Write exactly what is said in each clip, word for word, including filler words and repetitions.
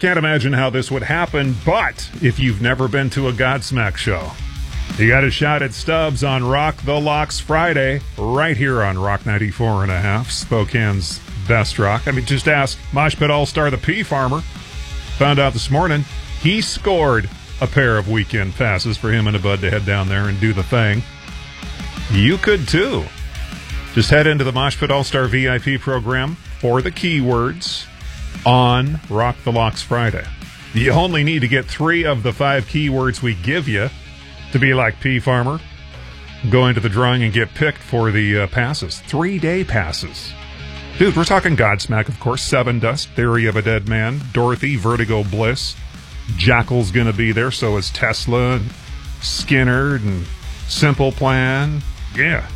Can't imagine how this would happen, but if you've never been to a Godsmack show, you got a shot at Stubbs on Rock the Locks Friday, right here on Rock ninety-four and a half, Spokane's best rock. I mean, just ask Mosh Pit All-Star the P Farmer. Found out this morning he scored a pair of weekend passes for him and a bud to head down there and do the thing. You could too. Just head into the Mosh Pit All-Star V I P program for the keywords on Rock the Locks Friday. You only need to get three of the five keywords we give you to be like P Farmer. Go into the drawing and get picked for the uh, passes. Three-day passes. Dude, we're talking Godsmack, of course. Seven Dust, Theory of a Dead Man, Dorothy, Vertigo Bliss. Jackal's going to be there, so is Tesla, and Skinner, and Simple Plan. Yeah.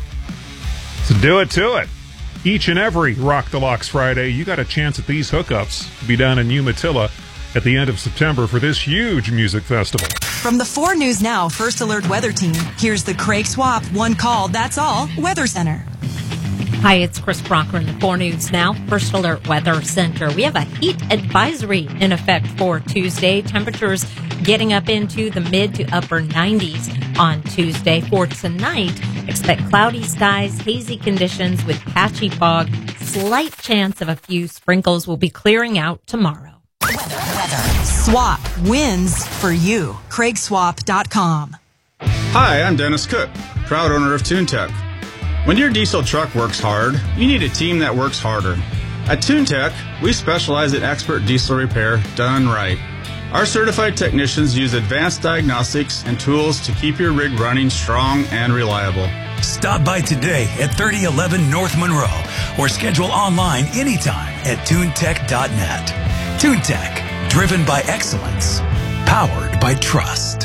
So do it to it. Each and every Rock the Locks Friday, you got a chance at these hookups to be down in Umatilla at the end of September for this huge music festival. From the four News Now First Alert Weather Team, here's the Craig Swap One Call, That's All Weather Center. Hi, it's Chris Bronker in the four News Now First Alert Weather Center. We have a heat advisory in effect for Tuesday. Temperatures getting up into the mid to upper nineties on Tuesday. For tonight, expect cloudy skies, hazy conditions with patchy fog. Slight chance of a few sprinkles will be clearing out tomorrow. Weather, weather. Swap wins for you. Craig Swap dot com. Hi, I'm Dennis Cook, proud owner of TuneTech. When your diesel truck works hard, you need a team that works harder. At TuneTech, we specialize in expert diesel repair done right. Our certified technicians use advanced diagnostics and tools to keep your rig running strong and reliable. Stop by today at thirty eleven North Monroe or schedule online anytime at tune tech dot net. TuneTech, driven by excellence, powered by trust.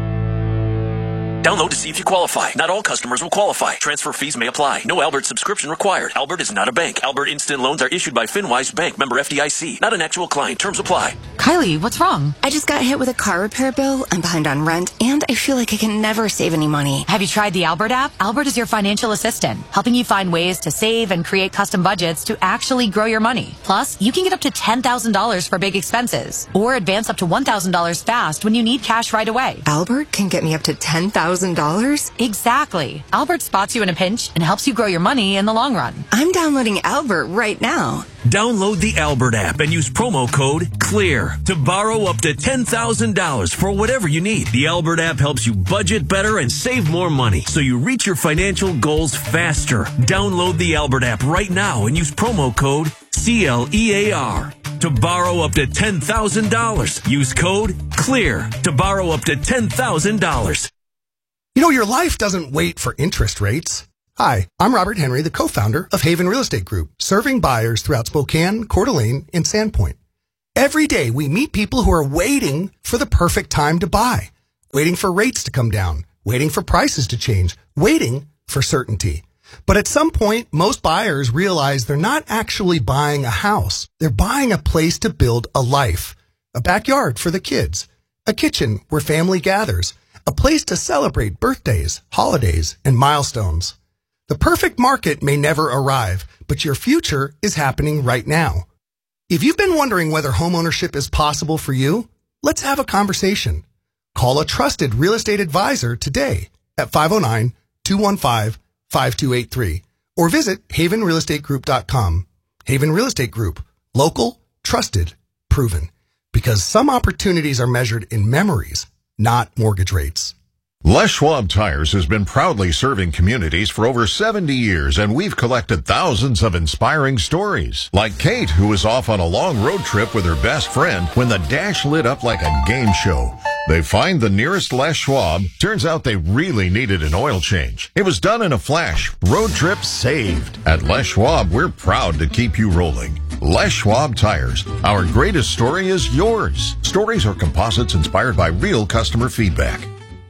Download to see if you qualify. Not all customers will qualify. Transfer fees may apply. No Albert subscription required. Albert is not a bank. Albert Instant Loans are issued by FinWise Bank, member F D I C. Not an actual client. Terms apply. Kylie, what's wrong? I just got hit with a car repair bill. I'm behind on rent, and I feel like I can never save any money. Have you tried the Albert app? Albert is your financial assistant, helping you find ways to save and create custom budgets to actually grow your money. Plus, you can get up to ten thousand dollars for big expenses, or advance up to one thousand dollars fast when you need cash right away. Albert can get me up to ten thousand dollars? Exactly. Albert spots you in a pinch and helps you grow your money in the long run. I'm downloading Albert right now. Download the Albert app and use promo code CLEAR to borrow up to ten thousand dollars for whatever you need. The Albert app helps you budget better and save more money so you reach your financial goals faster. Download the Albert app right now and use promo code C L E A R to borrow up to ten thousand dollars. Use code CLEAR to borrow up to ten thousand dollars. You know, your life doesn't wait for interest rates. Hi, I'm Robert Henry, the co-founder of Haven Real Estate Group, serving buyers throughout Spokane, Coeur d'Alene, and Sandpoint. Every day, we meet people who are waiting for the perfect time to buy, waiting for rates to come down, waiting for prices to change, waiting for certainty. But at some point, most buyers realize they're not actually buying a house. They're buying a place to build a life, a backyard for the kids, a kitchen where family gathers, a place to celebrate birthdays, holidays, and milestones. The perfect market may never arrive, but your future is happening right now. If you've been wondering whether homeownership is possible for you, let's have a conversation. Call a trusted real estate advisor today at five oh nine, two one five, five two eight three or visit haven real estate group dot com. Haven Real Estate Group. Local, trusted, proven. Because some opportunities are measured in memories, not mortgage rates. Les Schwab Tires has been proudly serving communities for over seventy years, and we've collected thousands of inspiring stories. Like Kate, who was off on a long road trip with her best friend when the dash lit up like a game show. They find the nearest Les Schwab. Turns out they really needed an oil change. It was done in a flash. Road trip saved. At Les Schwab, we're proud to keep you rolling. Les Schwab Tires. Our greatest story is yours. Stories are composites inspired by real customer feedback.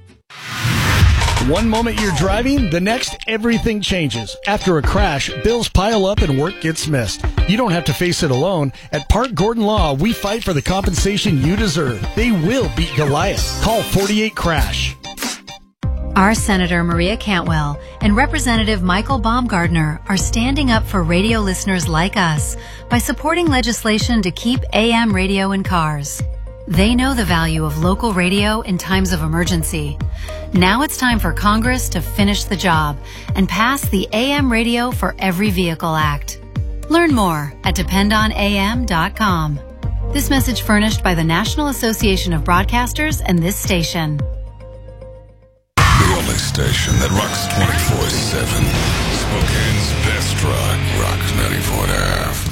One moment you're driving, the next everything changes. After a crash, bills pile up and work gets missed. You don't have to face it alone. At Park Gordon Law, we fight for the compensation you deserve. They will beat Goliath. Call forty-eight crash. Our Senator Maria Cantwell and Representative Michael Baumgardner are standing up for radio listeners like us by supporting legislation to keep A M radio in cars. They know the value of local radio in times of emergency. Now it's time for Congress to finish the job and pass the A M Radio for Every Vehicle Act. Learn more at depend on A M dot com. This message furnished by the National Association of Broadcasters and this station. The only station that rocks twenty-four seven. Spokane's best rock, Rock ninety-four and a half.